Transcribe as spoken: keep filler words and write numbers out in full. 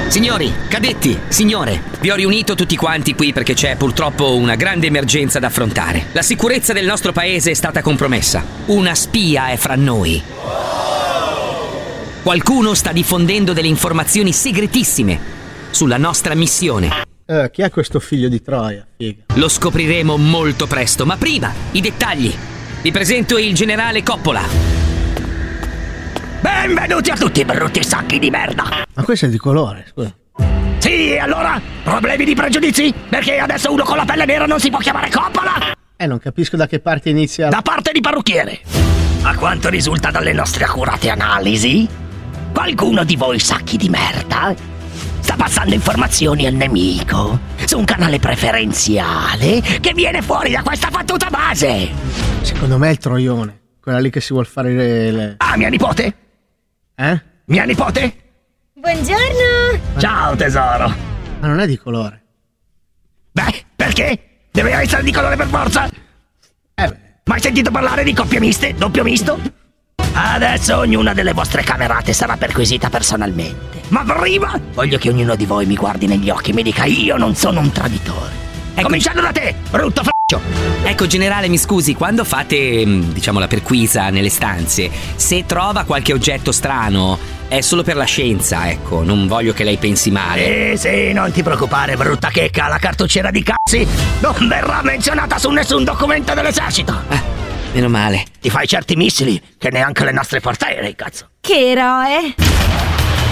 Signori, cadetti, signore, vi ho riunito tutti quanti qui perché c'è purtroppo una grande emergenza da affrontare. La sicurezza del nostro paese è stata compromessa. Una spia è fra noi. Qualcuno sta diffondendo delle informazioni segretissime sulla nostra missione. Eh, chi è questo figlio di Troia? Figa. Lo scopriremo molto presto, ma prima, i dettagli. Vi presento il generale Coppola. Benvenuti a tutti, brutti sacchi di merda! Ma questo è di colore, scusa. Sì, e allora? Problemi di pregiudizi? Perché adesso uno con la pelle nera non si può chiamare Coppola? Eh, non capisco da che parte inizia. Da parte di parrucchiere. A quanto risulta dalle nostre accurate analisi, qualcuno di voi sacchi di merda sta passando informazioni al nemico su un canale preferenziale che viene fuori da questa fottuta base. Secondo me è il troione, quella lì che si vuol fare le... le... Ah, mia nipote? Eh? Mia nipote? Buongiorno! Ciao tesoro! Ma non è di colore. Beh, perché? Deve essere di colore per forza? Eh beh. Mai sentito parlare di coppie miste? Doppio misto? Adesso ognuna delle vostre camerate sarà perquisita personalmente. Ma prima voglio che ognuno di voi mi guardi negli occhi e mi dica io non sono un traditore. Ecco, Cominciando da te, brutto f***o! Ecco, generale, mi scusi, quando fate, diciamo, la perquisa nelle stanze, se trova qualche oggetto strano, è solo per la scienza, ecco, non voglio che lei pensi male. Sì, sì, non ti preoccupare, brutta checca, la cartucciera di cazzi non verrà menzionata su nessun documento dell'esercito. Ah, meno male. Ti fai certi missili che neanche le nostre forze aeree, cazzo. Che eroe!